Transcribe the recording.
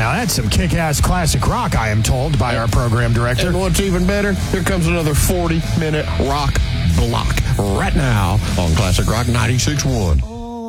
Now, that's some kick-ass classic rock, I am told, by our program director. And what's even better, here comes another 40-minute rock block right now on Classic Rock 96.1.